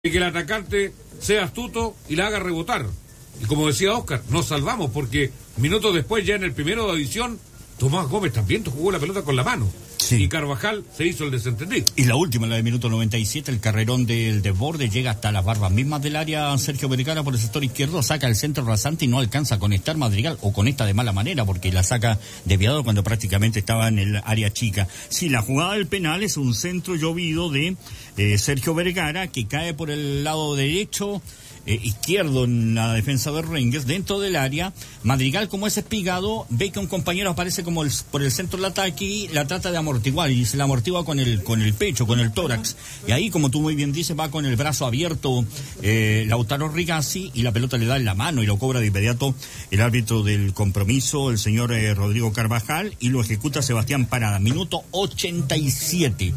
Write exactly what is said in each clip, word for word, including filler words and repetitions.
que el atacante sea astuto y la haga rebotar. Y como decía Oscar, nos salvamos porque minutos después, ya en el primero de adición, Tomás Gómez también jugó la pelota con la mano. Sí. Y Carvajal se hizo el desentendido. Y la última, la de minuto noventa y siete, el carrerón del desborde, llega hasta las barbas mismas del área. Sergio Vergara por el sector izquierdo saca el centro rasante y no alcanza a conectar Madrigal, o conecta de mala manera porque la saca desviado cuando prácticamente estaba en el área chica. Sí, la jugada del penal es un centro llovido de eh, Sergio Vergara que cae por el lado derecho. Eh, izquierdo en la defensa de Rangers, dentro del área. Madrigal, como es espigado, ve que un compañero aparece como el, por el centro del ataque y la trata de amortiguar, y se la amortigua con el, con el pecho, con el tórax, y ahí, como tú muy bien dices, va con el brazo abierto eh, Lautaro Rigazzi, y la pelota le da en la mano y lo cobra de inmediato el árbitro del compromiso, el señor eh, Rodrigo Carvajal, y lo ejecuta Sebastián Parada. Minuto ochenta y siete.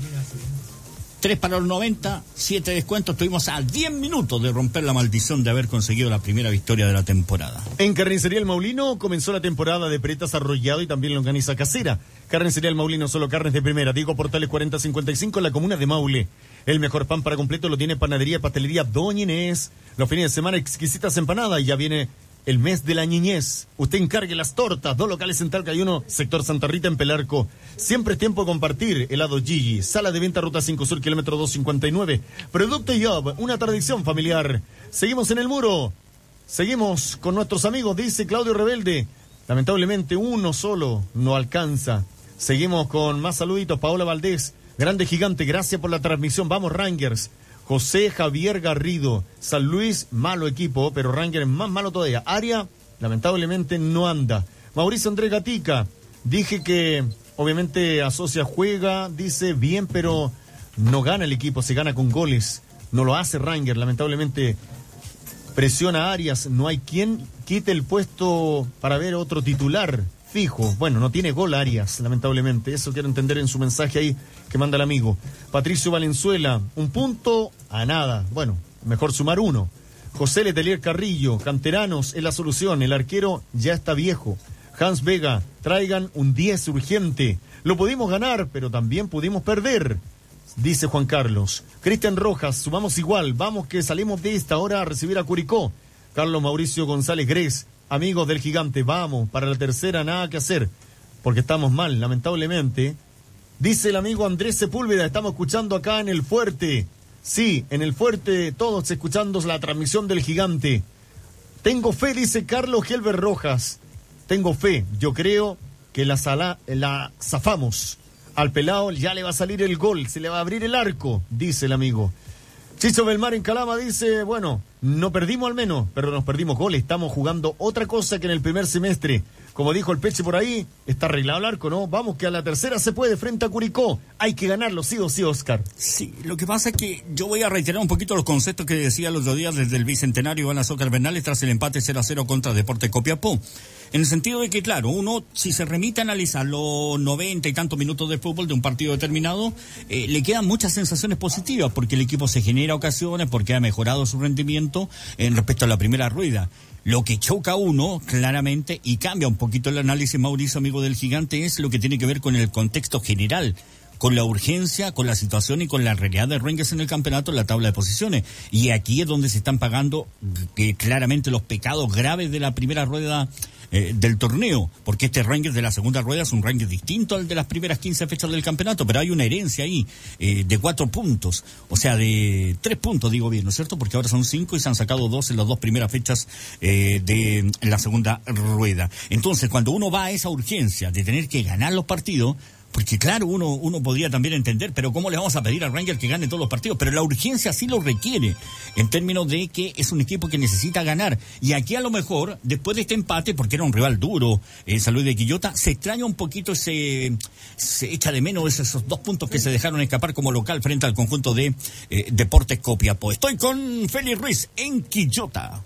Tres para los noventa, siete descuentos. Estuvimos a diez minutos de romper la maldición de haber conseguido la primera victoria de la temporada. En Carnicería El Maulino comenzó la temporada de pretas arrollado y también longaniza casera. Carnicería El Maulino, solo carnes de primera. Diego Portales cuarenta cincuenta y cinco, en la comuna de Maule. El mejor pan para completo lo tiene Panadería Pastelería Doña Inés. Los fines de semana exquisitas empanadas, y ya viene el mes de la niñez. Usted encargue las tortas, dos locales en Talca y uno, sector Santa Rita en Pelarco. Siempre es tiempo de compartir. Helado Gigi, sala de venta Ruta cinco Sur, kilómetro doscientos cincuenta y nueve. Producto Job, una tradición familiar. Seguimos en el muro. Seguimos con nuestros amigos, dice Claudio Rebelde. Lamentablemente uno solo no alcanza. Seguimos con más saluditos. Paola Valdés, grande gigante, gracias por la transmisión. Vamos Rangers. José Javier Garrido, San Luis, malo equipo, pero Rangers más malo todavía. Aria, lamentablemente no anda. Mauricio Andrés Gatica, dije que obviamente Asocia juega, dice bien, pero no gana el equipo, se gana con goles. No lo hace Rangers, lamentablemente presiona a Arias, no hay quien quite el puesto para ver otro titular fijo. Bueno, no tiene gol Arias, lamentablemente. Eso quiero entender en su mensaje ahí que manda el amigo. Patricio Valenzuela, un punto a nada. Bueno, mejor sumar uno. José Letelier Carrillo, canteranos es la solución. El arquero ya está viejo. Hans Vega, traigan un diez urgente. Lo pudimos ganar, pero también pudimos perder, dice Juan Carlos. Cristian Rojas, sumamos igual. Vamos que salimos de esta hora a recibir a Curicó. Carlos Mauricio González Gres, amigos del gigante, vamos, para la tercera nada que hacer, porque estamos mal, lamentablemente. Dice el amigo Andrés Sepúlveda, estamos escuchando acá en el Fuerte. Sí, en el Fuerte, todos escuchando la transmisión del gigante. Tengo fe, dice Carlos Gelber Rojas. Tengo fe, yo creo que la, sala, la zafamos. Al pelado ya le va a salir el gol, se le va a abrir el arco, dice el amigo. Chicho Belmar en Calama dice, bueno, no perdimos al menos, pero nos perdimos goles. Estamos jugando otra cosa que en el primer semestre. Como dijo el Peche por ahí, está arreglado el arco, ¿no? Vamos que a la tercera se puede frente a Curicó. Hay que ganarlo, sí o sí, Oscar. Sí, lo que pasa es que yo voy a reiterar un poquito los conceptos que decía los otros días desde el Bicentenario Iván Azócar Bernales tras el empate cero a cero contra Deportes Copiapó. En el sentido de que, claro, uno, si se remite a analizar los noventa y tantos minutos de fútbol de un partido determinado, eh, le quedan muchas sensaciones positivas, porque el equipo se genera ocasiones, porque ha mejorado su rendimiento en respecto a la primera rueda. Lo que choca a uno, claramente, y cambia un poquito el análisis, Mauricio, amigo del gigante, es lo que tiene que ver con el contexto general, con la urgencia, con la situación y con la realidad de Rangers en el campeonato, en la tabla de posiciones. Y aquí es donde se están pagando eh, claramente los pecados graves de la primera rueda eh, del torneo, porque este Rangers de la segunda rueda es un Rangers distinto al de las primeras quince fechas del campeonato, pero hay una herencia ahí eh, de cuatro puntos, o sea, de tres puntos, digo bien, ¿no es cierto? Porque ahora son cinco y se han sacado dos en las dos primeras fechas eh, de la segunda rueda. Entonces, cuando uno va a esa urgencia de tener que ganar los partidos, porque claro, uno uno podría también entender, pero ¿cómo le vamos a pedir a Rangers que gane todos los partidos? Pero la urgencia sí lo requiere, en términos de que es un equipo que necesita ganar. Y aquí a lo mejor, después de este empate, porque era un rival duro, en San Luis de Quillota, se extraña un poquito ese, se echa de menos esos dos puntos que se dejaron escapar como local frente al conjunto de eh, Deportes Copiapó. Estoy con Félix Ruiz en Quillota.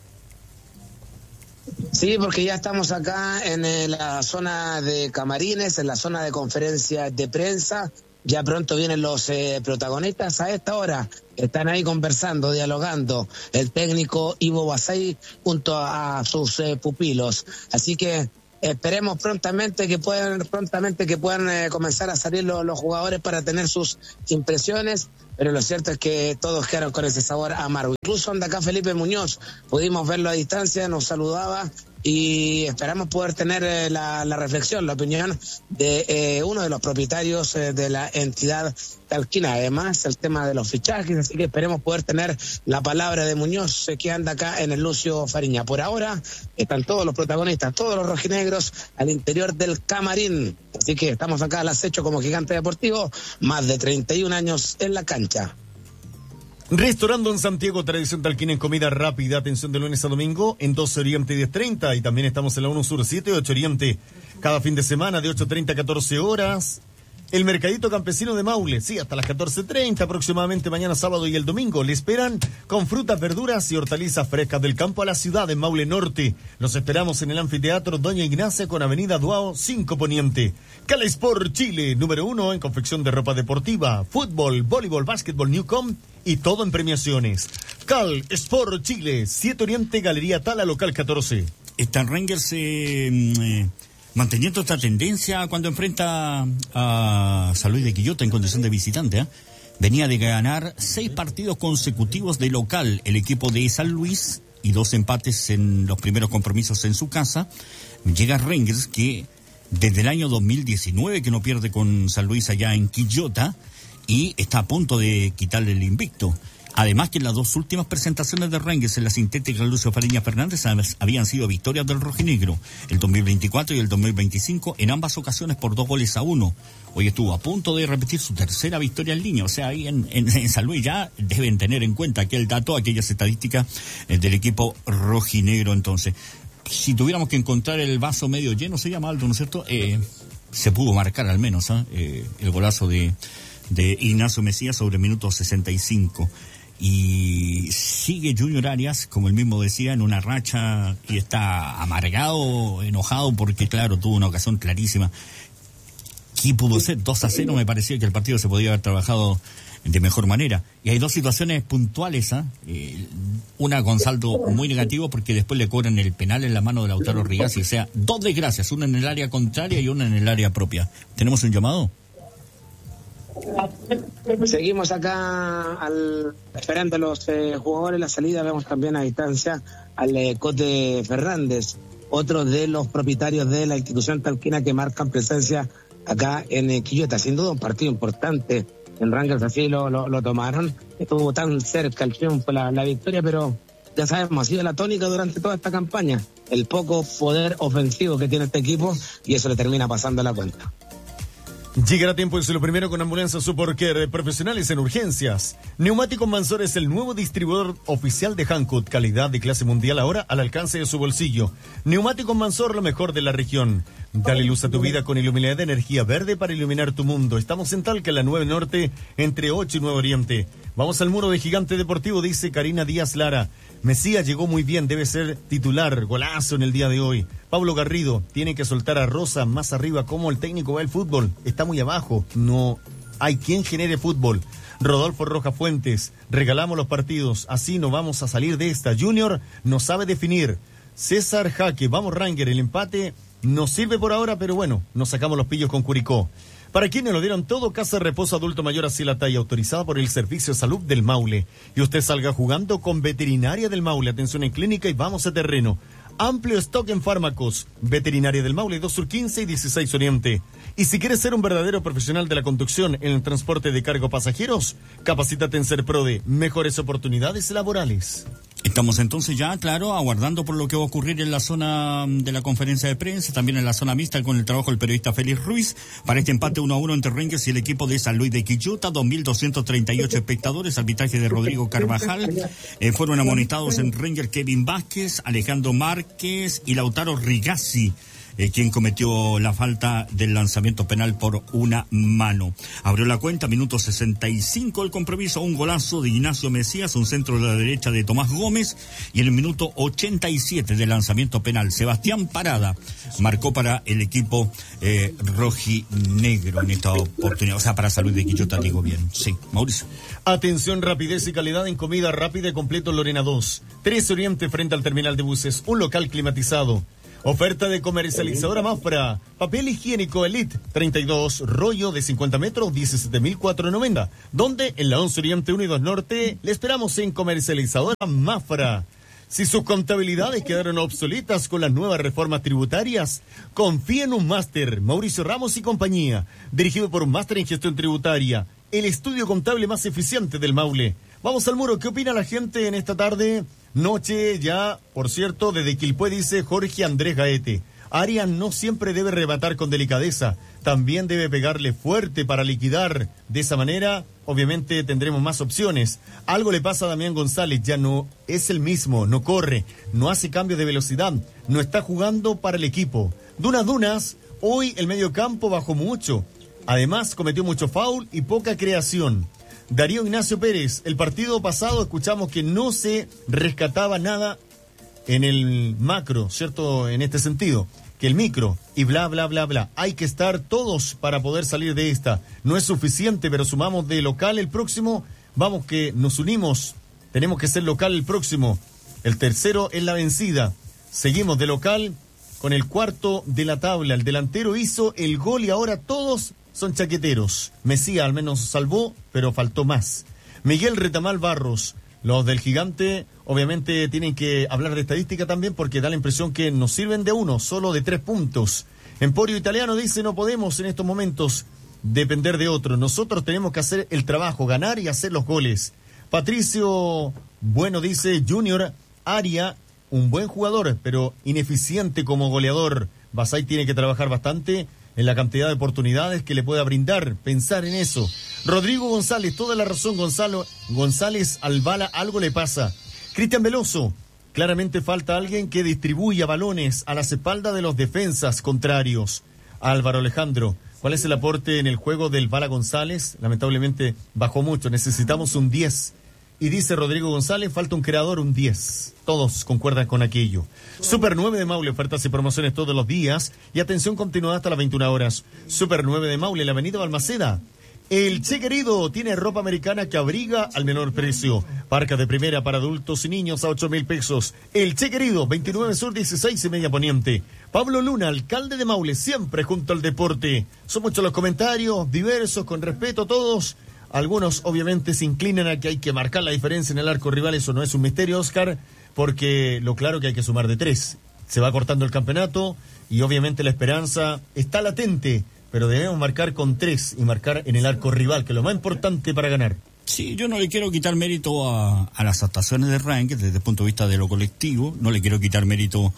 Sí, porque ya estamos acá en eh, la zona de camarines, en la zona de conferencia de prensa. Ya pronto vienen los eh, protagonistas a esta hora. Están ahí conversando, dialogando, el técnico Ivo Basay junto a, a sus eh, pupilos. Así que esperemos prontamente que puedan, prontamente que puedan eh, comenzar a salir los, los jugadores para tener sus impresiones. pero lo cierto es que todos quedaron con ese sabor amargo. Incluso anda acá Felipe Muñoz, pudimos verlo a distancia, nos saludaba y esperamos poder tener eh, la, la reflexión, la opinión de eh, uno de los propietarios eh, de la entidad talquina. Además, el tema de los fichajes, así que esperemos poder tener la palabra de Muñoz, eh, que anda acá en el Lucio Fariña. Por ahora están todos los protagonistas, todos los rojinegros al interior del camarín. Así que estamos acá al acecho como Gigante Deportivo, más de treinta y un años en la cancha. Restaurando en Santiago, tradición talquina en comida rápida, atención de lunes a domingo, en doce Oriente diez treinta, y también estamos en la uno Sur siete, ocho Oriente, cada fin de semana de ocho treinta a catorce horas. El Mercadito Campesino de Maule, sí, hasta las catorce treinta aproximadamente mañana sábado y el domingo. Le esperan con frutas, verduras y hortalizas frescas del campo a la ciudad en Maule Norte. Los esperamos en el anfiteatro Doña Ignacia con Avenida Duao cinco Poniente. Cala Sport Chile, número uno en confección de ropa deportiva, fútbol, voleibol, básquetbol, Newcom y todo en premiaciones. Cal Sport Chile, siete Oriente, Galería Tala, local catorce. Está Rangers eh, eh, manteniendo esta tendencia cuando enfrenta a San Luis de Quillota en condición de visitante. ¿eh? Venía de ganar seis partidos consecutivos de local el equipo de San Luis y dos empates en los primeros compromisos en su casa. Llega Rangers, que desde el año dos mil diecinueve que no pierde con San Luis allá en Quillota y está a punto de quitarle el invicto. Además que en las dos últimas presentaciones de Rangers en la sintética Lucio Fariña Fernández habían sido victorias del rojinegro, el dos mil veinticuatro y el dos mil veinticinco, en ambas ocasiones por dos goles a uno. Hoy estuvo a punto de repetir su tercera victoria en línea, o sea, ahí en, en, en San Luis ya deben tener en cuenta aquel dato, aquellas estadísticas eh, del equipo rojinegro. Entonces, si tuviéramos que encontrar el vaso medio lleno, se llama Aldo, ¿no es cierto? Eh, se pudo marcar al menos ¿eh? Eh, el golazo de, de Ignacio Mesías sobre el minuto sesenta y cinco. Y sigue Junior Arias, como él mismo decía, en una racha y está amargado, enojado, porque claro, tuvo una ocasión clarísima. ¿Qué pudo ser? dos a cero, me parecía que el partido se podía haber trabajado de mejor manera. Y hay dos situaciones puntuales, ¿eh? Eh, una con saldo muy negativo, porque después le cobran el penal en la mano de Lautaro Rigazzi. O sea, dos desgracias, una en el área contraria y una en el área propia. ¿Tenemos un llamado? Seguimos acá al, esperando a los eh, jugadores la salida. Vemos también a distancia al eh, Cote Fernández, otro de los propietarios de la institución talquina que marcan presencia acá en eh, Quillota. Sin duda un partido importante. En Rangers así lo, lo, lo tomaron. Estuvo tan cerca el triunfo, la, la victoria, pero ya sabemos, ha sido la tónica durante toda esta campaña. El poco poder ofensivo que tiene este equipo, y eso le termina pasando la cuenta. Llegará tiempo en lo primero con Ambulancia Supercare, profesionales en urgencias. Neumáticos Mansor es el nuevo distribuidor oficial de Hankook, calidad de clase mundial ahora al alcance de su bolsillo. Neumáticos Mansor, lo mejor de la región. Dale luz a tu vida con iluminidad de energía verde para iluminar tu mundo. Estamos en Talca, en la nueve Norte, entre ocho y nueve Oriente. Vamos al muro de Gigante Deportivo, dice Karina Díaz Lara. Mesías llegó muy bien, debe ser titular, golazo en el día de hoy. Pablo Garrido, tiene que soltar a Rosa más arriba. ¿Cómo el técnico va el fútbol? Está muy abajo, no hay quien genere fútbol. Rodolfo Rojas Fuentes, regalamos los partidos, así no vamos a salir de esta. Junior no sabe definir. César Jaque, vamos Ranger, el empate nos sirve por ahora, pero bueno, nos sacamos los pillos con Curicó. Para quienes lo dieron todo, Casa de Reposo Adulto Mayor así la talla, autorizada por el Servicio de Salud del Maule. Y usted salga jugando con Veterinaria del Maule. Atención en clínica y vamos a terreno. Amplio stock en fármacos. Veterinaria del Maule, dos Sur quince y dieciséis Oriente. Y si quieres ser un verdadero profesional de la conducción en el transporte de cargo pasajeros, capacítate en Serprode. Mejores oportunidades laborales. Estamos entonces ya, claro, aguardando por lo que va a ocurrir en la zona de la conferencia de prensa, también en la zona mixta con el trabajo del periodista Félix Ruiz, para este empate uno a uno entre Rangers y el equipo de San Luis de Quillota. Dos mil doscientos treinta y ocho espectadores, arbitraje de Rodrigo Carvajal. Eh, fueron amonestados en Rangers Kevin Vázquez, Alejandro Márquez y Lautaro Rigazzi, Eh, quien cometió la falta del lanzamiento penal por una mano. Abrió la cuenta, minuto sesenta y cinco el compromiso, un golazo de Ignacio Mesías, un centro de la derecha de Tomás Gómez, y en el minuto ochenta y siete del lanzamiento penal, Sebastián Parada marcó para el equipo eh, rojinegro en esta oportunidad, o sea, para San Luis de Quillota, digo bien. Sí, Mauricio. Atención, rapidez y calidad en comida rápida y completo Lorena dos. tres Oriente frente al terminal de buses, un local climatizado. Oferta de comercializadora Mafra. Papel higiénico Elite treinta y dos, rollo de cincuenta metros, diecisiete mil cuatrocientos noventa. Donde en la once Oriente uno y dos Norte le esperamos en comercializadora Mafra. Si sus contabilidades quedaron obsoletas con las nuevas reformas tributarias, confía en un máster, Mauricio Ramos y compañía, dirigido por un máster en gestión tributaria, el estudio contable más eficiente del Maule. Vamos al muro, ¿qué opina la gente en esta tarde? Noche ya, por cierto, desde Quilpué dice Jorge Andrés Gaete. Arias no siempre debe rebatar con delicadeza, también debe pegarle fuerte para liquidar. De esa manera, obviamente, tendremos más opciones. Algo le pasa a Damián González, ya no es el mismo, no corre, no hace cambio de velocidad, no está jugando para el equipo. Dunas Dunas, hoy el mediocampo bajó mucho. Además, cometió mucho foul y poca creación. Darío Ignacio Pérez, el partido pasado escuchamos que no se rescataba nada en el macro, ¿cierto? En este sentido, que el micro y bla, bla, bla, bla. Hay que estar todos para poder salir de esta. No es suficiente, pero sumamos de local el próximo. Vamos que nos unimos. Tenemos que ser local el próximo. El tercero es la vencida. Seguimos de local con el cuarto de la tabla. El delantero hizo el gol y ahora todos son chaqueteros. Mesía al menos salvó, pero faltó más. Miguel Retamal Barros. Los del Gigante obviamente tienen que hablar de estadística también porque da la impresión que nos sirven de uno, solo de tres puntos. Emporio Italiano dice no podemos en estos momentos depender de otro. Nosotros tenemos que hacer el trabajo, ganar y hacer los goles. Patricio Bueno dice Junior Aria, un buen jugador, pero ineficiente como goleador. Basay tiene que trabajar bastante en la cantidad de oportunidades que le pueda brindar, pensar en eso. Rodrigo González, toda la razón, Gonzalo González Albala, algo le pasa. Cristian Veloso, claramente falta alguien que distribuya balones a las espaldas de los defensas contrarios. Álvaro Alejandro, ¿cuál es el aporte en el juego del Bala González? Lamentablemente bajó mucho, necesitamos un diez. Y dice Rodrigo González, falta un creador, un diez. Todos concuerdan con aquello. Super nueve de Maule, ofertas y promociones todos los días. Y atención continuada hasta las veintiuna horas. Super nueve de Maule, la avenida Balmaceda. El Che Querido tiene ropa americana que abriga al menor precio. Parca de primera para adultos y niños a ocho mil pesos. El Che Querido, veintinueve Sur, dieciséis y media Poniente. Pablo Luna, alcalde de Maule, siempre junto al deporte. Son muchos los comentarios, diversos, con respeto a todos. Algunos obviamente se inclinan a que hay que marcar la diferencia en el arco rival. Eso no es un misterio, Oscar, porque lo claro que hay que sumar de tres. Se va cortando el campeonato y obviamente la esperanza está latente, pero debemos marcar con tres y marcar en el arco rival, que es lo más importante para ganar. Sí, yo no le quiero quitar mérito a, a las actuaciones de Rangers desde el punto de vista de lo colectivo, no le quiero quitar mérito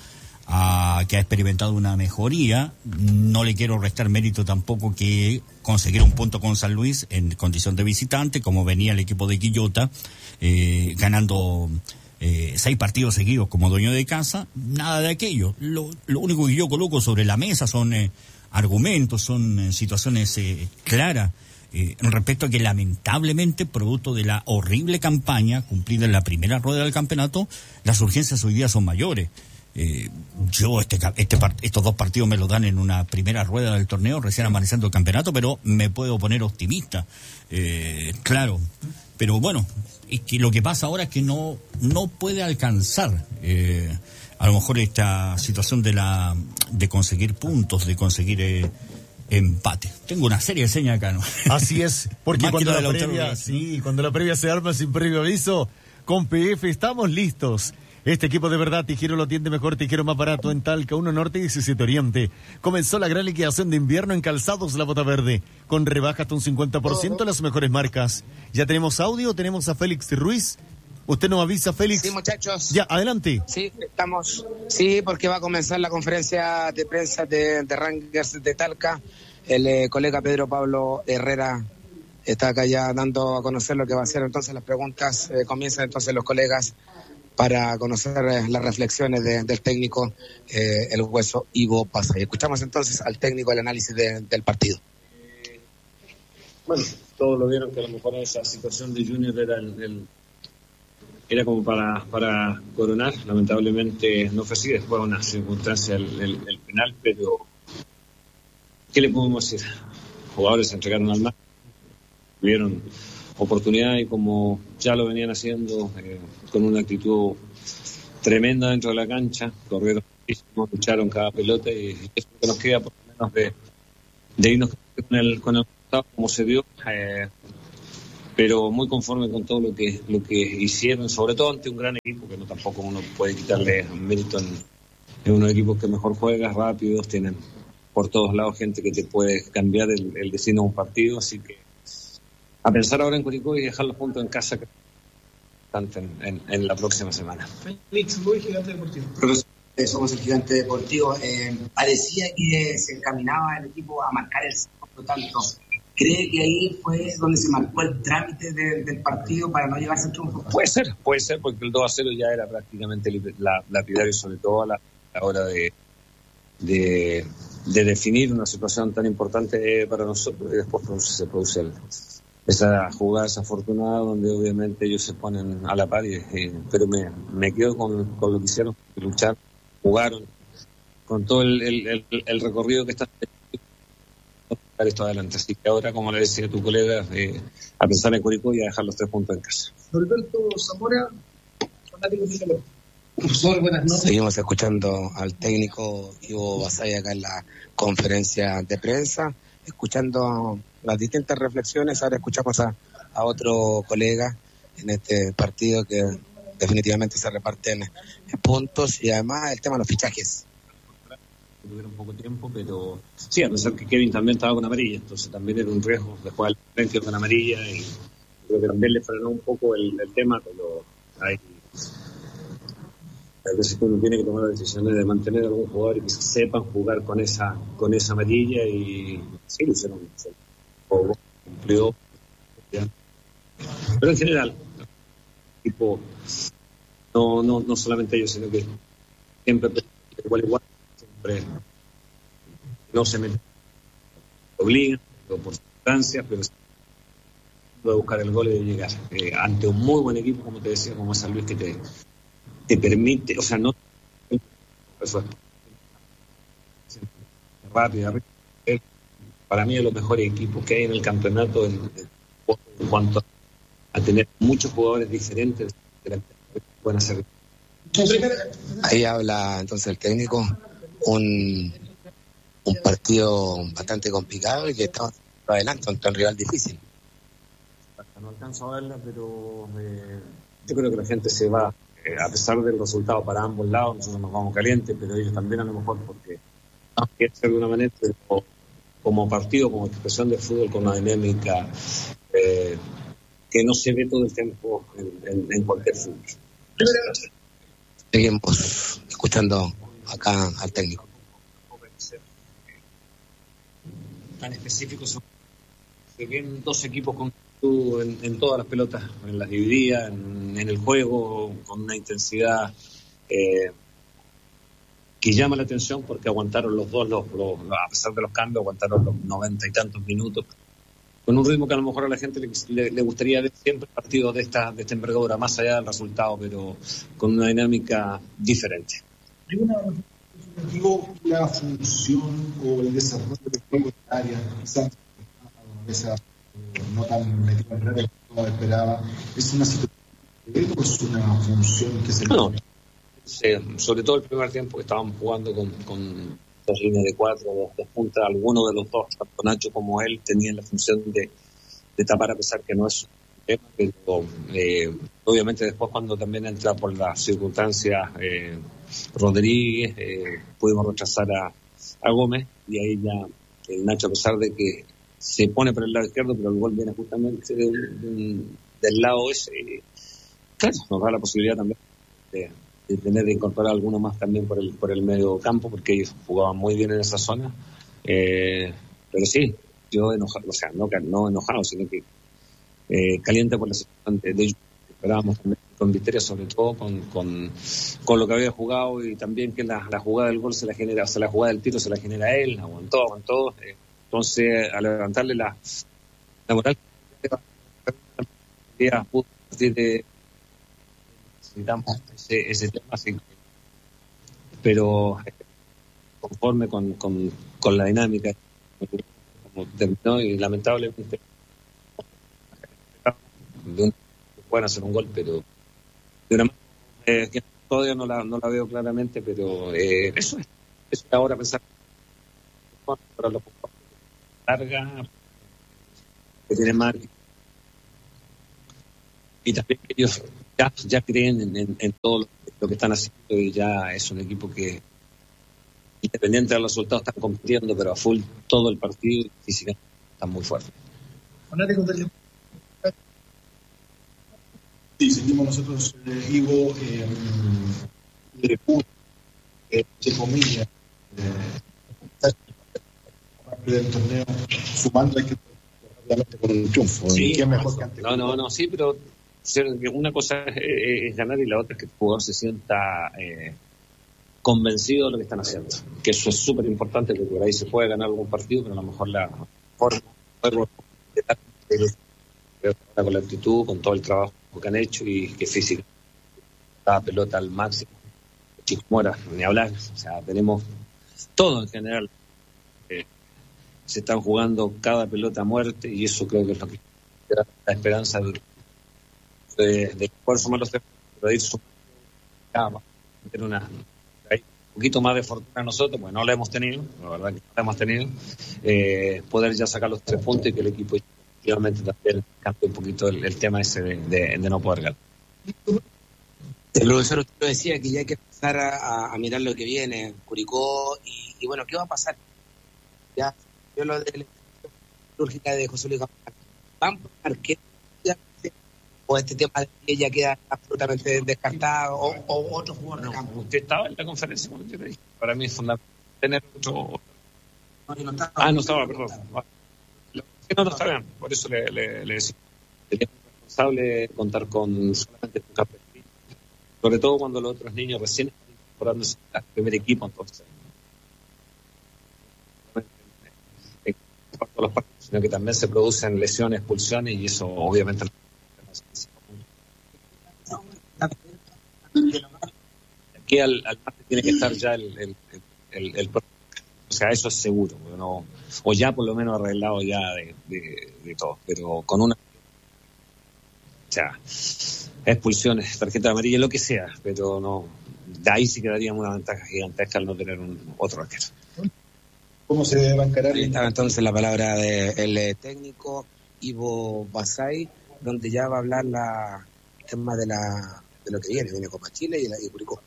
a que ha experimentado una mejoría, no le quiero restar mérito tampoco que conseguir un punto con San Luis en condición de visitante, como venía el equipo de Quillota, eh, ganando eh, seis partidos seguidos como dueño de casa, nada de aquello. Lo, lo único que yo coloco sobre la mesa son eh, argumentos, son eh, situaciones eh, claras, eh, respecto a que lamentablemente, producto de la horrible campaña cumplida en la primera rueda del campeonato, las urgencias hoy día son mayores. Eh, yo este, este estos dos partidos me los dan en una primera rueda del torneo, recién amaneciendo el campeonato, pero me puedo poner optimista, eh, claro, pero bueno, es que lo que pasa ahora es que no no puede alcanzar eh, a lo mejor esta situación de la de conseguir puntos, de conseguir eh, empate. Tengo una serie de señas acá, ¿no? Así es, porque cuando la, la previa, sí, cuando la previa se arma sin previo aviso, con P F estamos listos. Este equipo de verdad, Tijero lo atiende mejor, Tijero más barato en Talca, uno Norte y diecisiete Oriente. Comenzó la gran liquidación de invierno en Calzados La Bota Verde, con rebaja hasta un cincuenta por ciento en las mejores marcas. Ya tenemos audio, tenemos a Félix Ruiz. Usted nos avisa, Félix. Sí, muchachos. Ya, adelante. Sí, estamos, sí, porque va a comenzar la conferencia de prensa de, de Rangers de Talca. El eh, colega Pedro Pablo Herrera está acá ya dando a conocer lo que va a ser entonces las preguntas. Eh, comienzan entonces los colegas para conocer eh, las reflexiones de, del técnico, eh, el hueso Ivo Pasay. Escuchamos entonces al técnico el análisis de, del partido. Bueno, todos lo vieron que a lo mejor esa situación de Junior era el, el era como para para coronar, lamentablemente no fue así, después una circunstancia el, el, el penal, pero ¿qué le podemos decir? Jugadores se entregaron al mar, tuvieron oportunidad y como ya lo venían haciendo, eh, con una actitud tremenda dentro de la cancha, corrieron lucharon cada pelota y eso es lo que nos queda por lo menos de, de irnos con el con el resultado como se dio, eh, pero muy conforme con todo lo que lo que hicieron, sobre todo ante un gran equipo que no tampoco uno puede quitarle mérito en, en unos equipos que mejor juegas, rápidos, tienen por todos lados gente que te puede cambiar el, el destino de un partido, así que a pensar ahora en Curicó y dejar los puntos en casa que tanto en, en, en la próxima semana. Félix, muy Gigante Deportivo. Profesor, somos el Gigante Deportivo. Eh, parecía que se encaminaba el equipo a marcar el segundo tanto. ¿Cree que ahí fue donde se marcó el trámite de, del partido para no llevarse el triunfo? Puede ser, puede ser, porque el dos a cero ya era prácticamente la, lapidario, sobre todo a la, a la hora de, de, de definir una situación tan importante para nosotros, y después produce, se produce el, esa jugada desafortunada donde obviamente ellos se ponen a la par, y, eh, pero me, me quedo con, con lo que hicieron, luchar, jugaron con todo el, el, el, el recorrido que está esto adelante. Así que ahora, como le decía tu colega, eh, a pensar en Curicó y a dejar los tres puntos en casa. Norberto Zamora, fanático de Chile. Profesor, buenas noches. Seguimos escuchando al técnico Ivo Basay acá en la conferencia de prensa, escuchando las distintas reflexiones. Ahora escuchamos a, a otro colega en este partido que definitivamente se reparten puntos, y además el tema de los fichajes. Tuvieron poco tiempo, pero sí, a pesar que Kevin también estaba con amarilla, entonces también era un riesgo de jugar al frente con amarilla, y creo que también le frenó un poco el, el tema, pero hay a veces uno tiene que tomar las decisiones de mantener a algún jugador y que sepan jugar con esa con esa amarilla, y sí, lo hicieron, o cumplió, pero en general tipo no no no solamente ellos, sino que siempre igual igual siempre no se meten, obligan por circunstancias, pero de buscar el gol y de llegar eh, ante un muy buen equipo, como te decía, como San Luis, que te te permite, o sea, no eso es rápida, para mí es los mejores equipos que hay en el campeonato en, en cuanto a tener muchos jugadores diferentes que pueden hacer. Ahí habla entonces el técnico, un un partido bastante complicado y que estamos adelante contra un rival difícil. No alcanzo a verla, pero eh, yo creo que la gente se va, eh, a pesar del resultado para ambos lados, nosotros nos vamos calientes, pero ellos también a lo mejor, porque no quiere ser de una manera, pero como partido, como expresión de fútbol, con una dinámica eh, que no se ve todo el tiempo en, en, en cualquier fútbol. Seguimos escuchando acá al técnico. Tan específicos, se ven dos equipos con en, en todas las pelotas, en las divididas, en, en el juego, con una intensidad eh, que llama la atención, porque aguantaron los dos, los, los, a pesar de los cambios, aguantaron los noventa y tantos minutos, con un ritmo que a lo mejor a la gente le, le, le gustaría ver siempre partidos de esta, de esta envergadura, más allá del resultado, pero con una dinámica diferente. ¿Hay una la función o el desarrollo del juego de área, quizás esa no tan metido en red como esperaba, es una situación o es una función que se no, sí, sobre todo el primer tiempo que estábamos jugando con, con dos líneas de cuatro, dos, dos puntas, alguno de los dos, tanto Nacho como él, tenían la función de, de tapar, a pesar que no es un tema, pero eh, obviamente después, cuando también entra por las circunstancias eh, Rodríguez, eh, pudimos rechazar a, a Gómez, y ahí ya el Nacho, a pesar de que se pone por el lado izquierdo, pero el gol viene justamente de, de, del lado ese, eh, claro, nos da la posibilidad también de, de tener de incorporar alguno más también por el por el medio campo, porque ellos jugaban muy bien en esa zona, eh, pero sí, yo enojado, o sea, no, no enojado, sino que eh, caliente por la situación de ellos. Esperábamos también con victoria, sobre todo con, con, con lo que había jugado, y también que la, la jugada del gol se la genera, o sea, la jugada del tiro se la genera él, aguantó, aguantó. Eh, entonces, al levantarle la, la moral, de, necesitamos ese, ese tema, así que, pero conforme con, con, con la dinámica, como terminó, y lamentablemente de un, pueden hacer un gol, pero de una manera eh, que todavía no la, no la veo claramente, pero eh, eso es. Eso es ahora pensar para los larga, que tienen más. Y también ellos ya, ya creen en, en, en todo lo, lo que están haciendo y ya es un equipo que, independiente de los resultados, están compitiendo, pero a full todo el partido y físicamente están muy fuertes. Sí, seguimos nosotros, eh, Ivo, eh, de eh, de comillas, eh, del torneo, sumando hay que rápidamente con un triunfo. Sí, ¿Qué es mejor que antes? No, no, no, sí, pero una cosa es, es ganar y la otra es que el jugador se sienta eh, convencido de lo que están haciendo. Que eso es súper importante, porque por ahí se puede ganar algún partido, pero a lo mejor la forma, con la actitud, con todo el trabajo que han hecho y que física, cada pelota al máximo. Chico Mora, ni hablar, o sea, tenemos todo en general. Eh, se están jugando cada pelota a muerte y eso creo que es lo que da la esperanza de, de, de poder sumar los tres, de ir sumando, tener una, un poquito más de fortuna nosotros, pues no la hemos tenido, la verdad que no la hemos tenido, eh, poder ya sacar los tres puntos y que el equipo efectivamente también cambie un poquito el, el tema ese de, de, de no poder ganar. El profesor usted lo decía que ya hay que empezar a, a mirar lo que viene, Curicó, y, y bueno, ¿qué va a pasar? Ya, yo lo de la quirúrgica de José Luis Campana, ¿van a probar qué? ¿O este tema de que ella queda absolutamente descartado? ¿O, o otro jugador de campo? Usted estaba en la conferencia, como yo le dije. Para mí es fundamental tener otro... No, yo no estaba. Ah, no estaba, perdón. No, no está bien, por eso le, le, le decía. Sería responsable contar con solamente un campeón. Sobre todo cuando los otros niños recién están incorporándose al primer equipo, entonces. En cuanto a los partidos, sino que también se producen lesiones, expulsiones, y eso obviamente. Aquí al, al parte tiene que estar ya el, el, el, el, o sea, eso es seguro, no, o ya por lo menos arreglado ya de, de, de todo, pero con una, o sea, expulsiones, tarjeta amarilla, lo que sea, pero no, de ahí sí quedaríamos una ventaja gigantesca al no tener un otro arquero. ¿Cómo se va a encarar? Ahí estaba entonces la palabra del técnico Ivo Basay, donde ya va a hablar la, el tema de la de lo que viene, viene Copa Chile y, la, y Curicó.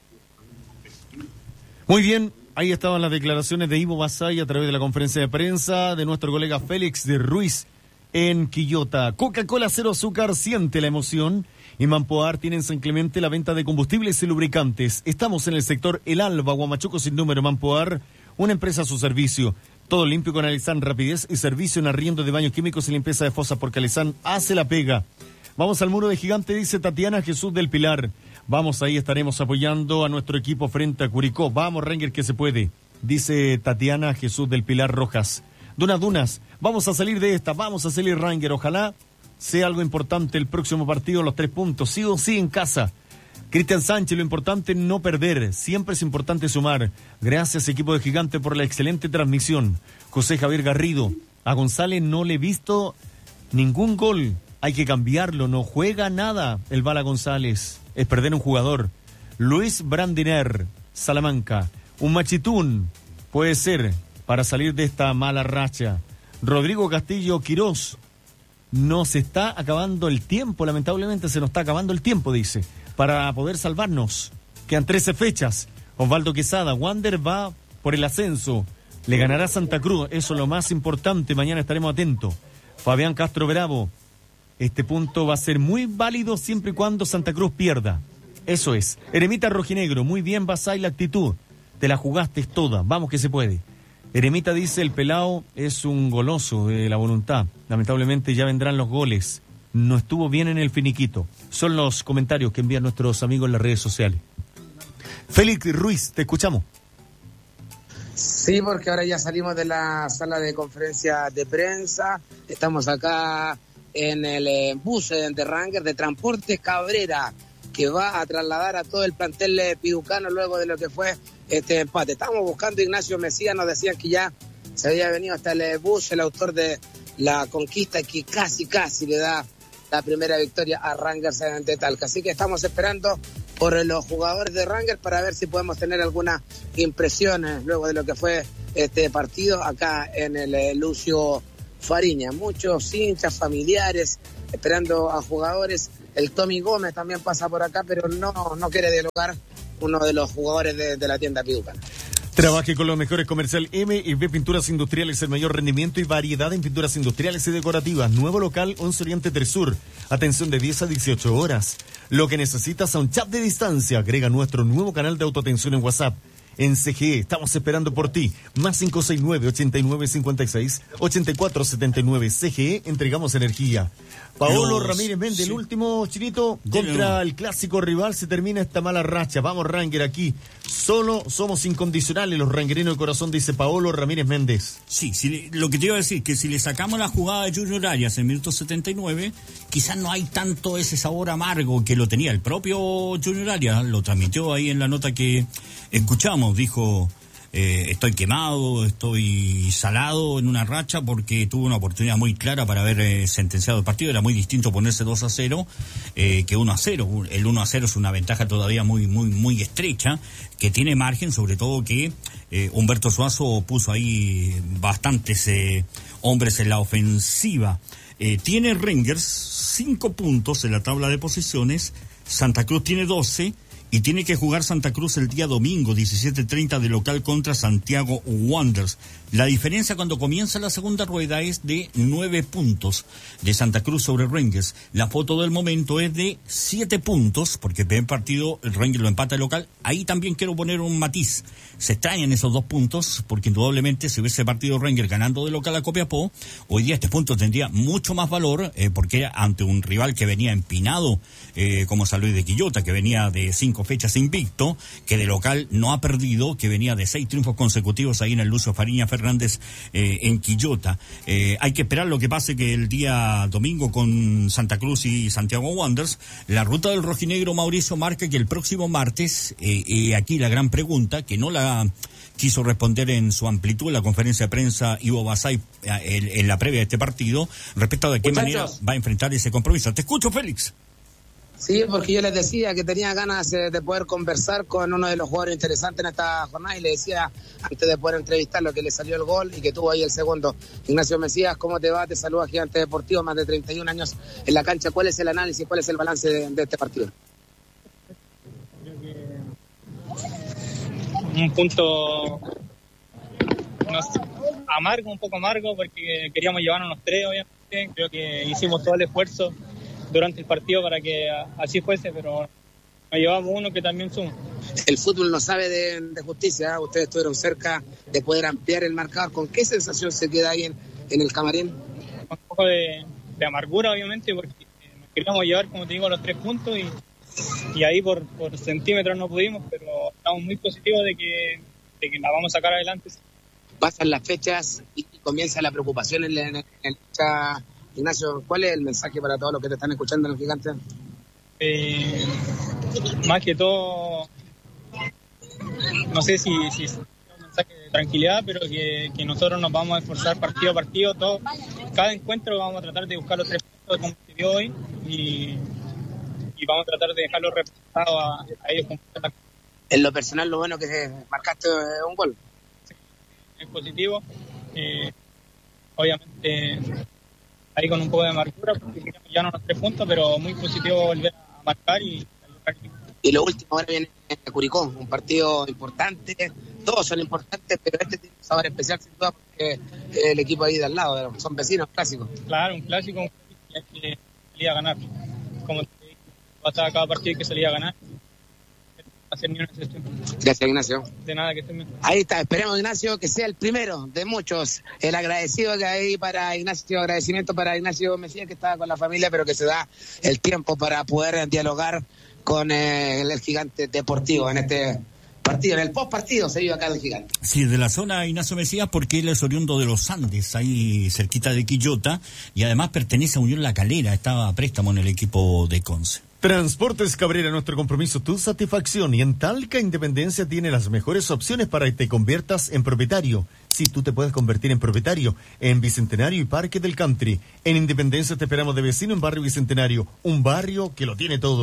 Muy bien, ahí estaban las declaraciones de Ivo Basay a través de la conferencia de prensa de nuestro colega Félix de Ruiz en Quillota. Coca-Cola cero azúcar, siente la emoción. Y Mampoar tiene en San Clemente la venta de combustibles y lubricantes. Estamos en el sector El Alba, Huamachuco sin número. Mampoar, una empresa a su servicio. Todo limpio con Alizán, rapidez y servicio en arriendo de baños químicos y limpieza de fosa, porque Alizán hace la pega. Vamos al muro de gigante, dice Tatiana Jesús del Pilar. Vamos, ahí estaremos apoyando a nuestro equipo frente a Curicó. Vamos, Ranger, que se puede, dice Tatiana Jesús del Pilar Rojas. Dunas, Dunas, vamos a salir de esta, vamos a salir, Ranger. Ojalá sea algo importante el próximo partido, los tres puntos, sí o sí en casa. Cristian Sánchez, lo importante no perder, siempre es importante sumar. Gracias, equipo de Gigante, por la excelente transmisión. José Javier Garrido, a González no le he visto ningún gol, hay que cambiarlo, no juega nada el Bala González, es perder un jugador. Luis Brandiner, Salamanca, un machitún, puede ser, para salir de esta mala racha. Rodrigo Castillo Quirós, nos está acabando el tiempo, lamentablemente se nos está acabando el tiempo, dice, para poder salvarnos. Quedan trece fechas. Osvaldo Quesada, Wander va por el ascenso. Le ganará Santa Cruz, eso es lo más importante, mañana estaremos atentos. Fabián Castro Bravo, este punto va a ser muy válido siempre y cuando Santa Cruz pierda. Eso es. Eremita Rojinegro, muy bien, Basay, la actitud. Te la jugaste toda, vamos que se puede. Eremita dice, el pelao es un goloso de la voluntad. Lamentablemente ya vendrán los goles. No estuvo bien en el finiquito. Son los comentarios que envían nuestros amigos en las redes sociales. Félix Ruiz, te escuchamos. Sí, porque ahora ya salimos de la sala de conferencia de prensa. Estamos acá en el eh, bus de Ranger de Transportes Cabrera, que va a trasladar a todo el plantel piducano luego de lo que fue este empate. Estamos buscando a Ignacio Mesías, nos decían que ya se había venido hasta el bus, el autor de la conquista que casi, casi le da la primera victoria a Rangers de Talca. Así que estamos esperando por los jugadores de Rangers para ver si podemos tener algunas impresiones luego de lo que fue este partido acá en el eh, Lucio Fariña. Muchos hinchas, familiares, esperando a jugadores. El Tommy Gómez también pasa por acá, pero no, no quiere dialogar, uno de los jugadores de, de la tienda Piducana. Trabaje con los mejores comercial M y B Pinturas Industriales, el mayor rendimiento y variedad en pinturas industriales y decorativas. Nuevo local, once Oriente del Sur. Atención de diez a dieciocho horas. Lo que necesitas a un chat de distancia. Agrega nuestro nuevo canal de autoatención en WhatsApp. En C G E, estamos esperando por ti. Más cinco seis nueve, ochenta y nueve, cincuenta y seis, ochenta y cuatro setenta y nueve. C G E, entregamos energía. Paolo Los, Ramírez Méndez, sí. El último, Chinito, contra el clásico rival se termina esta mala racha. Vamos, Ranger, aquí. Solo somos incondicionales los rangerinos de corazón, dice Paolo Ramírez Méndez. Sí, si, lo que te iba a decir, que si le sacamos la jugada de Junior Arias en el minuto setenta y nueve, quizás no hay tanto ese sabor amargo que lo tenía el propio Junior Arias. Lo transmitió ahí en la nota que escuchamos, dijo... Eh, estoy quemado, estoy salado en una racha porque tuve una oportunidad muy clara para haber eh, sentenciado el partido. Era muy distinto ponerse dos a cero eh, que uno a cero. El uno a cero es una ventaja todavía muy muy muy estrecha, que tiene margen, sobre todo que eh, Humberto Suazo puso ahí bastantes eh, hombres en la ofensiva. Eh, tiene Rangers cinco puntos en la tabla de posiciones, Santa Cruz tiene doce, y tiene que jugar Santa Cruz el día domingo, diecisiete treinta de local contra Santiago Wanderers. La diferencia cuando comienza la segunda rueda es de nueve puntos de Santa Cruz sobre Rangers. La foto del momento es de siete puntos, porque el primer partido el Rangers lo empata el local. Ahí también quiero poner un matiz. Se extrañan esos dos puntos, porque indudablemente si hubiese partido Rangers ganando de local a Copiapó, hoy día este punto tendría mucho más valor, eh, porque era ante un rival que venía empinado, eh, como San Luis de Quillota, que venía de cinco fechas invicto, que de local no ha perdido, que venía de seis triunfos consecutivos ahí en el Lucio Fariña Fernández eh, en Quillota. Eh, hay que esperar lo que pase que el día domingo con Santa Cruz y Santiago Wanderers, la ruta del rojinegro Mauricio marca que el próximo martes, eh, eh, aquí la gran pregunta, que no la quiso responder en su amplitud en la conferencia de prensa Ivo Basay en, en la previa de este partido, respecto a de qué Muchachos. manera va a enfrentar ese compromiso. Te escucho, Félix. Sí, porque yo les decía que tenía ganas de poder conversar con uno de los jugadores interesantes en esta jornada y le decía, antes de poder entrevistarlo, que le salió el gol y que tuvo ahí el segundo. Ignacio Mesías, ¿cómo te va? Te saluda Gigante Deportivo, más de treinta y un años en la cancha. ¿Cuál es el análisis, cuál es el balance de, de este partido? Creo que un punto no sé, amargo, un poco amargo, porque queríamos llevarnos los tres, obviamente. Creo que hicimos todo el esfuerzo durante el partido para que así fuese, pero nos llevamos uno que también suma. El fútbol no sabe de, de justicia, ¿eh? Ustedes estuvieron cerca de poder ampliar el marcador. ¿Con qué sensación se queda ahí en, en el camarín? Con un poco de, de amargura, obviamente, porque nos queríamos llevar, como te digo, los tres puntos y, y ahí por, por centímetros no pudimos, pero estamos muy positivos de que, de que la vamos a sacar adelante. Pasan las fechas y comienza la preocupación en, en, en el fecha. Ignacio, ¿cuál es el mensaje para todos los que te están escuchando en el Gigante? Eh, más que todo, no sé si, si es un mensaje de tranquilidad, pero que, que nosotros nos vamos a esforzar partido a partido. Todo, cada encuentro vamos a tratar de buscar los tres puntos como se dio hoy y, y vamos a tratar de dejarlos representados a, a ellos. En lo personal, lo bueno que marcaste un gol. Sí, es positivo. Eh, obviamente... ahí con un poco de amargura porque queríamos ya no los tres puntos, pero muy positivo volver a marcar y y lo último ahora viene Curicó, un partido importante, todos son importantes, pero este tiene un sabor especial sin duda porque el equipo ahí de al lado, son vecinos clásicos. Claro, un clásico, un clásico que salía a ganar, como te dije, pasaba cada partido que salía a ganar. Hacer ni una excepción. Gracias, Ignacio. De nada, que estén bien. Ahí está, esperemos, Ignacio, que sea el primero de muchos. El agradecido que hay para Ignacio, agradecimiento para Ignacio Mesías, que estaba con la familia, pero que se da el tiempo para poder dialogar con eh, el Gigante Deportivo en este partido, en el post partido se vive acá el Gigante. Sí, de la zona Ignacio Mesías, porque él es oriundo de los Andes, ahí cerquita de Quillota, y además pertenece a Unión La Calera, estaba a préstamo en el equipo de Conce. Transportes Cabrera, nuestro compromiso, tu satisfacción. Y en Talca Independencia tiene las mejores opciones para que te conviertas en propietario. Sí, tú te puedes convertir en propietario en Bicentenario y Parque del Country. En Independencia te esperamos de vecino en Barrio Bicentenario, un barrio que lo tiene todo.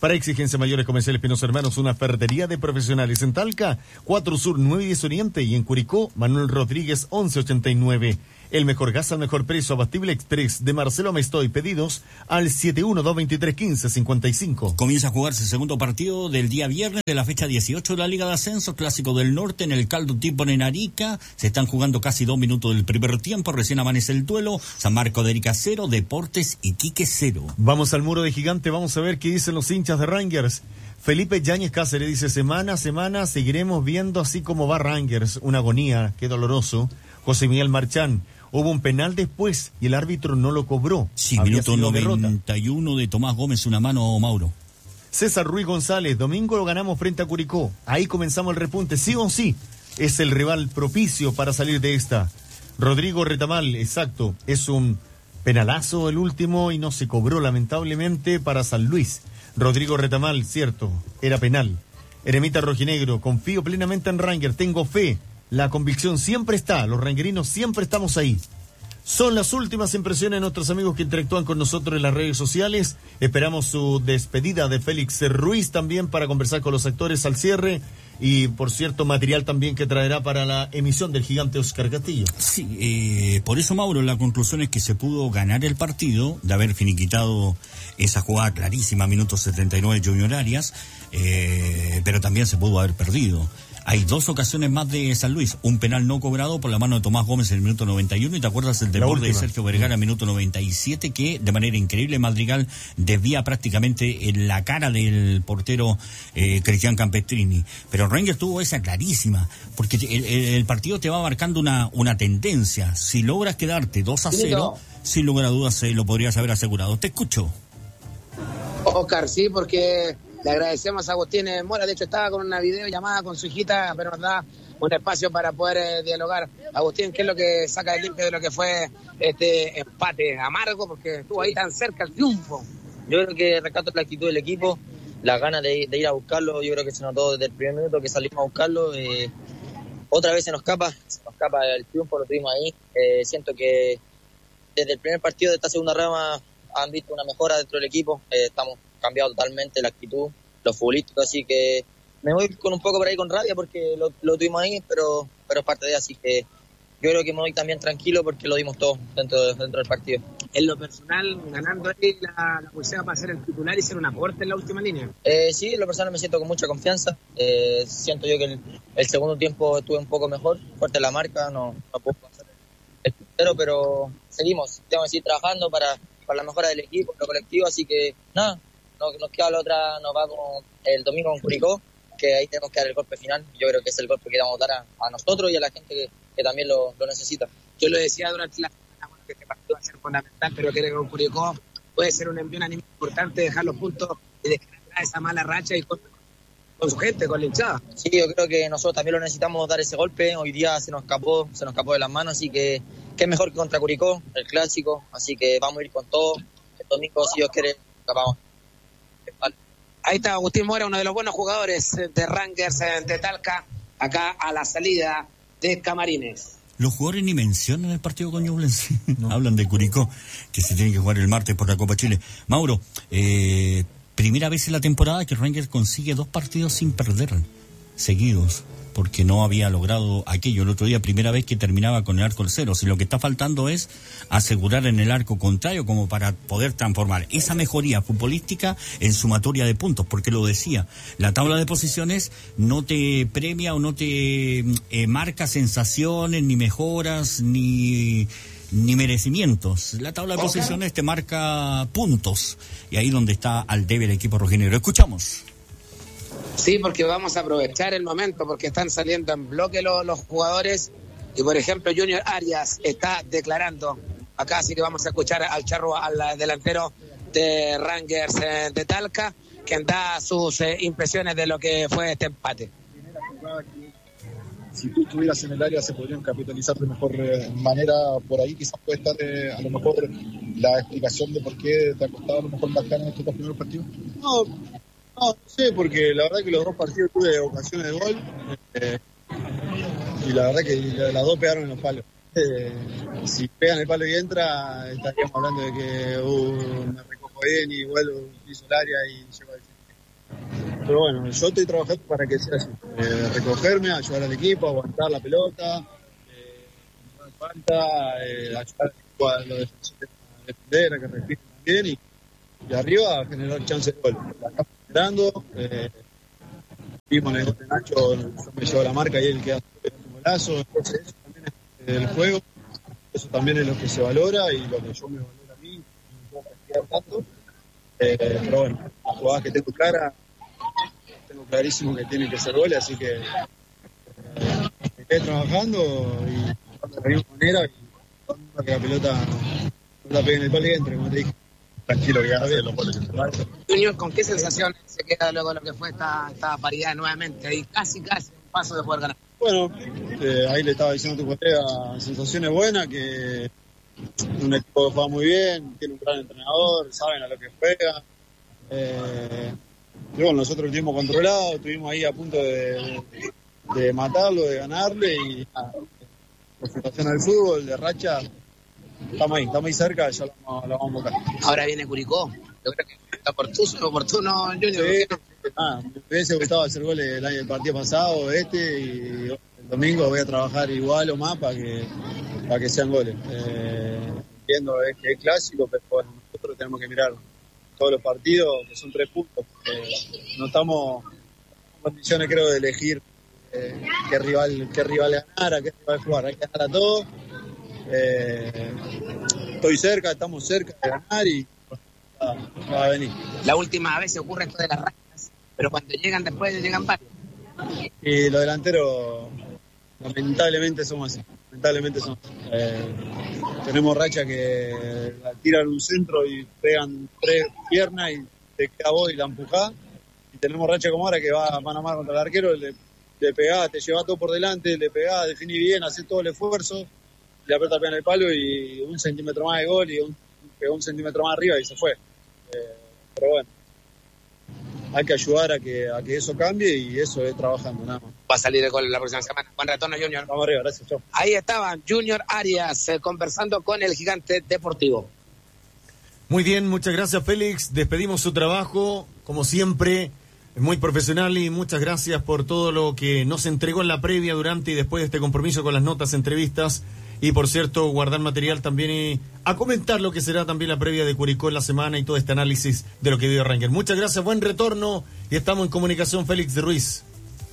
Para exigencias mayores, Comercial Espinosa Hermanos, una ferretería de profesionales en Talca, cuatro Sur, nueve y diez Oriente, y en Curicó, Manuel Rodríguez, once ochenta y nueve. El mejor gas al mejor precio, Abastible Express de Marcelo Amestoy, pedidos al siete uno dos dos tres uno cinco cinco cinco. Comienza a jugarse el segundo partido del día viernes de la fecha dieciocho de la Liga de Ascenso, Clásico del Norte, en el Caldo Tipo en Arica. Se están jugando casi dos minutos del primer tiempo, recién amanece el duelo. San Marco de Arica cero, Deportes Iquique cero. Vamos al muro de Gigante, vamos a ver qué dicen los hinchas de Rangers. Felipe Yáñez Cáceres dice, semana a semana seguiremos viendo así como va Rangers, una agonía, qué doloroso. José Miguel Marchán, hubo un penal después y el árbitro no lo cobró. Sí, minuto noventa y uno de Tomás Gómez, una mano, Mauro. César Ruiz González, domingo lo ganamos frente a Curicó. Ahí comenzamos el repunte, sí o sí. Es el rival propicio para salir de esta. Rodrigo Retamal, exacto, es un penalazo el último y no se cobró lamentablemente para San Luis. Rodrigo Retamal, cierto, era penal. Eremita Rojinegro, confío plenamente en Ranger, tengo fe. La convicción siempre está, los rangerinos siempre estamos ahí. Son las últimas impresiones de nuestros amigos que interactúan con nosotros en las redes sociales. Esperamos su despedida de Félix Ruiz también para conversar con los actores al cierre. Y, por cierto, material también que traerá para la emisión del gigante Oscar Castillo. Sí, eh, por eso, Mauro, la conclusión es que se pudo ganar el partido, de haber finiquitado esa jugada clarísima, minutos setenta y nueve Junior Arias, eh, pero también se pudo haber perdido. Hay dos ocasiones más de San Luis, un penal no cobrado por la mano de Tomás Gómez en el minuto noventa y uno, y te acuerdas el desborde de Sergio Vergara en el minuto noventa y siete, que de manera increíble Madrigal desvía prácticamente en la cara del portero eh, Cristian Campestrini. Pero Rangers tuvo esa clarísima, porque el, el partido te va marcando una, una tendencia. Si logras quedarte dos a cero, sin lugar a dudas se lo podrías haber asegurado. Te escucho. Oscar, sí, porque le agradecemos a Agustín Mora. De hecho, estaba con una videollamada con su hijita, pero nos da un espacio para poder eh, dialogar. Agustín, ¿qué es lo que saca de limpio de lo que fue este empate amargo? Porque estuvo ahí tan cerca el triunfo. Yo creo que rescato la actitud del equipo, las ganas de, de ir a buscarlo. Yo creo que se notó desde el primer minuto que salimos a buscarlo. Eh, otra vez se nos escapa, se nos escapa el triunfo, lo tuvimos ahí. Eh, siento que desde el primer partido de esta segunda rama han visto una mejora dentro del equipo. Eh, estamos cambiado totalmente la actitud, los futbolísticos, así que me voy con un poco por ahí con rabia porque lo, lo tuvimos ahí, pero pero es parte de, así que yo creo que me voy también tranquilo porque lo dimos todo dentro, dentro del partido. En lo personal, ganando ahí la, la pulsera para ser el titular y ser un aporte en la última línea. Eh, sí, en lo personal me siento con mucha confianza. Eh, siento yo que el, el segundo tiempo estuve un poco mejor, fuerte la marca, no, no puedo pasar el puntero, pero seguimos, tengo que seguir trabajando para, para la mejora del equipo, lo colectivo, así que nada. Nos, nos queda la otra, nos va con el domingo con Curicó, que ahí tenemos que dar el golpe final. Yo creo que es el golpe que vamos a dar a, a nosotros y a la gente que, que también lo, lo necesita. Yo lo decía durante la semana, que este partido va a ser fundamental, pero creo que con Curicó puede ser un envío unánime importante, dejar los puntos y dejar esa mala racha y con, con su gente, con la hinchada. Sí, yo creo que nosotros también lo necesitamos dar ese golpe. Hoy día se nos escapó, se nos escapó de las manos, así que qué mejor que contra Curicó, el clásico. Así que vamos a ir con todo. El domingo, si Dios quiere, escapamos. Ahí está Agustín Mora, uno de los buenos jugadores de Rangers de Talca, acá a la salida de Camarines. Los jugadores ni mencionan el partido con Ñublense. No. Hablan de Curicó, que se tiene que jugar el martes por la Copa Chile. Mauro, eh, primera vez en la temporada que Rangers consigue dos partidos sin perder seguidos, porque no había logrado aquello. El otro día, primera vez que terminaba con el arco al cero. Si lo que está faltando es asegurar en el arco contrario como para poder transformar esa mejoría futbolística en sumatoria de puntos, porque lo decía, la tabla de posiciones no te premia o no te eh, marca sensaciones, ni mejoras, ni... ni merecimientos. La tabla de posiciones te marca puntos, y ahí donde está al debe el equipo rojinegro. Escuchamos. Sí, porque vamos a aprovechar el momento, porque están saliendo en bloque los, los jugadores, y por ejemplo Junior Arias está declarando acá, así que vamos a escuchar al charro, al delantero de Rangers eh, de Talca, quien da sus eh, impresiones de lo que fue este empate. Si tú estuvieras en el área se podrían capitalizar de mejor eh, manera por ahí, quizás puede estar eh, a lo mejor la explicación de por qué te ha costado a lo mejor marcar en estos dos primeros partidos. No, no sé, porque la verdad que los dos partidos tuve ocasiones de gol eh, y la verdad que las dos pegaron en los palos. Eh, si pegan el palo y entra, estaríamos hablando de que uh, me recojo bien y vuelvo, piso el área y llego al pero bueno, yo estoy trabajando para que sea así. Eh, recogerme, ayudar al equipo, aguantar la pelota, eh, no hace falta, eh, ayudar al equipo a los defensores a defender, a que respeten bien y, y arriba a generar chances de gol. La estamos generando, eh, vimos en el gol de Nacho, yo me llevo la marca y él queda un golazo, entonces eso también es del juego, eso también es lo que se valora y lo que yo me valoro a mí, no puedo practicar tanto, eh, pero bueno, las jugadas que tengo claras, tengo clarísimo que tienen que ser goles, así que eh, me quedé trabajando y de la misma manera y que la pelota no la pegue en el palo y entre, como te dije. Tranquilo, que ya sé los goles. Junior, ¿con qué sensación se queda luego de lo que fue esta, esta paridad nuevamente? Ahí casi, casi un paso de poder ganar. Bueno, eh, ahí le estaba diciendo a tu colega, sensaciones buenas, que un equipo que juega muy bien, tiene un gran entrenador, saben a lo que juega. Eh, y bueno, nosotros lo tuvimos controlado, estuvimos ahí a punto de, de matarlo, de ganarle y nada, por situación del fútbol, de racha, estamos ahí, estamos ahí cerca, ya lo vamos, lo vamos a buscar. Ahora viene Curicó, yo creo que está oportuno, oportuno Junior. Sí, ah, me hubiese gustado hacer goles el, año, el partido pasado, este, y el domingo voy a trabajar igual o más para que, para que sean goles. Eh, entiendo es que es clásico, pero bueno, nosotros tenemos que mirar todos los partidos, que son tres puntos. Eh, no estamos en condiciones, creo, de elegir eh, qué rival qué rival ganar, a qué rival jugar. Hay que ganar a todos. Eh, estoy cerca, estamos cerca de ganar y va, va a venir. La última vez se ocurre esto de las rachas, pero cuando llegan después llegan varios. Y los delanteros, lamentablemente somos así. Lamentablemente somos así. Eh, tenemos racha que la tiran un centro y pegan tres piernas y te queda vos y la empujás. Y tenemos racha como ahora que va mano a mano contra el arquero, le, le pegás, te llevás todo por delante, le pegás, definís bien, haces todo el esfuerzo, le apretás en el palo y un centímetro más de gol y un, pegó un centímetro más arriba y se fue. Eh, pero bueno, hay que ayudar a que, a que eso cambie y eso es trabajando nada más. Va a salir el gol la próxima semana. Buen retorno, Junior. Vamos arriba, gracias, chao. Ahí estaba Junior Arias eh, conversando con el Gigante Deportivo. Muy bien, muchas gracias, Félix. Despedimos su trabajo, como siempre, muy profesional, y muchas gracias por todo lo que nos entregó en la previa, durante y después de este compromiso con las notas, entrevistas. Y por cierto, guardar material también y a comentar lo que será también la previa de Curicó en la semana y todo este análisis de lo que vive Ranger. Muchas gracias, buen retorno y estamos en comunicación, Félix de Ruiz.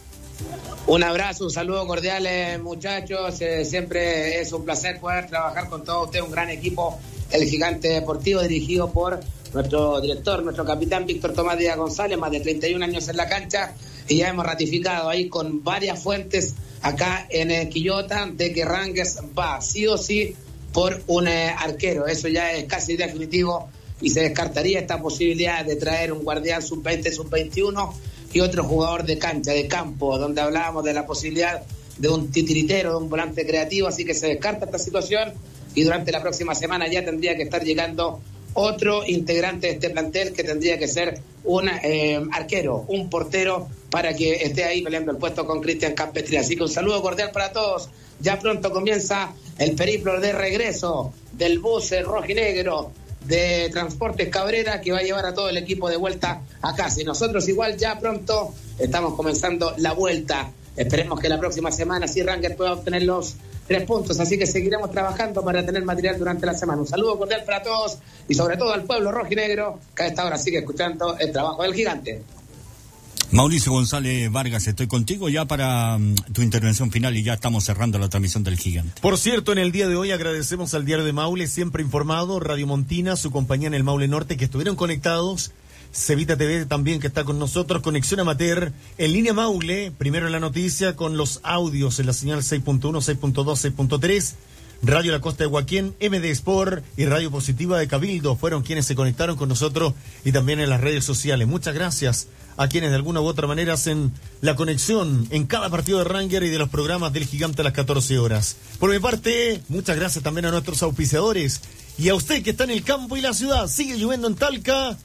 Un abrazo, un saludo cordial, eh, muchachos. Eh, siempre es un placer poder trabajar con todos ustedes, un gran equipo, el Gigante Deportivo, dirigido por nuestro director, nuestro capitán Víctor Tomás Díaz González, más de treinta y un años en la cancha, y ya hemos ratificado ahí con varias fuentes acá en eh, Quillota de que Rangers va sí o sí por un eh, arquero. Eso ya es casi definitivo y se descartaría esta posibilidad de traer un guardián sub veinte, sub veintiuno y otro jugador de cancha, de campo, donde hablábamos de la posibilidad de un titiritero, de un volante creativo, así que se descarta esta situación y durante la próxima semana ya tendría que estar llegando otro integrante de este plantel, que tendría que ser un eh, arquero, un portero, para que esté ahí peleando el puesto con Cristian Campestri. Así que un saludo cordial para todos. Ya pronto comienza el periplo de regreso del bus rojinegro de Transportes Cabrera, que va a llevar a todo el equipo de vuelta a casa. Y nosotros igual ya pronto estamos comenzando la vuelta. Esperemos que la próxima semana sí Rangers pueda obtener los tres puntos, así que seguiremos trabajando para tener material durante la semana. Un saludo cordial para todos y sobre todo al pueblo rojinegro, que a esta hora sigue escuchando el trabajo del Gigante. Mauricio González Vargas, estoy contigo ya para um, tu intervención final y ya estamos cerrando la transmisión del Gigante. Por cierto, en el día de hoy agradecemos al Diario de Maule, siempre informado, Radio Montina, su compañía en el Maule Norte, que estuvieron conectados, Cevita T V también, que está con nosotros, Conexión Amateur, en línea Maule, primero en la noticia, con los audios en la señal seis punto uno, seis punto dos, seis punto tres, Radio La Costa de Huaquén, M D Sport y Radio Positiva de Cabildo, fueron quienes se conectaron con nosotros y también en las redes sociales. Muchas gracias a quienes de alguna u otra manera hacen la conexión en cada partido de Ranger y de los programas del Gigante a las catorce horas. Por mi parte, muchas gracias también a nuestros auspiciadores y a usted que está en el campo y la ciudad. Sigue lloviendo en Talca.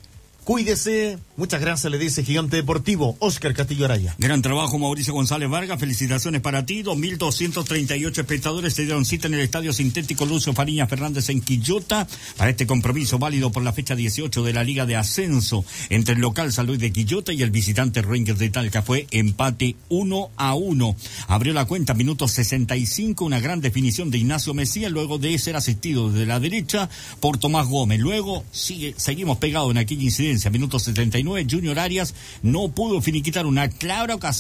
Cuídese, muchas gracias, le dice Gigante Deportivo, Oscar Castillo Araya. Gran trabajo, Mauricio González Vargas, felicitaciones para ti. dos mil doscientos treinta y ocho espectadores se dieron cita en el Estadio Sintético Lucio Fariña Fernández en Quillota para este compromiso válido por la fecha dieciocho de la Liga de Ascenso entre el local San Luis de Quillota y el visitante Rangers de Talca. Fue empate uno a uno. Abrió la cuenta, minuto sesenta y cinco, una gran definición de Ignacio Mesías, luego de ser asistido desde la derecha por Tomás Gómez. Luego sigue, seguimos pegados en aquella incidencia. Minuto setenta y nueve, Junior Arias no pudo finiquitar una clara ocasión